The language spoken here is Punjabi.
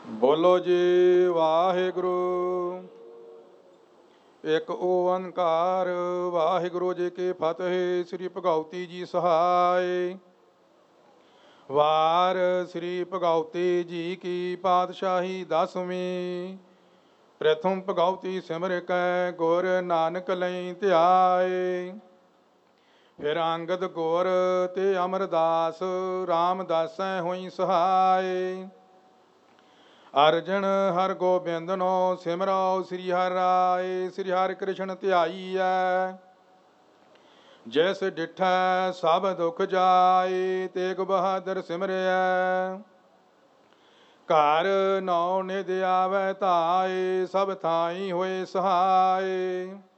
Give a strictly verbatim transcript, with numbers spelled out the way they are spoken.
ਬੋਲੋ ਜੀ ਵਾਹਿਗੁਰੂ। ਇੱਕ ਓੰਕਾਰ ਵਾਹਿਗੁਰੂ ਜੀ ਕੀ ਫਤਿਹ। ਸ੍ਰੀ ਭਗਉਤੀ ਜੀ ਸਹਾਇ। ਵਾਰ ਸ੍ਰੀ ਭਗਉਤੀ ਜੀ ਕੀ ਪਾਤਸ਼ਾਹੀ ਦਸਵੀਂ। ਪ੍ਰਥਮ ਭਗਉਤੀ ਸਿਮਰ ਕੈ ਗੁਰ ਨਾਨਕ ਲਈ ਧਿਆਏ। ਫਿਰ ਅੰਗਦ ਗੁਰ ਤੇ ਅਮਰਦਾਸ ਰਾਮਦਾਸੈ ਹੋਈ ਸਹਾਇ। ਅਰਜਨ ਹਰ ਗੋਬਿੰਦਨੋ ਸਿਮਰੋ ਸ੍ਰੀ ਹਰਿ ਰਾਏ। ਸ੍ਰੀ ਹਰਿ ਕ੍ਰਿਸ਼ਨ ਧਿਆਈਐ ਜੈਸ ਡਿਠੈ ਸਭ ਦੁਖ ਜਾਏ। ਤੇਗ ਬਹਾਦਰ ਸਿਮਰਿਐ ਘਰ ਨੌ ਨਿਧ ਆਵੈ ਧਾਏ। ਸਭ ਥਾਈ ਹੋਏ ਸਹਾਏ।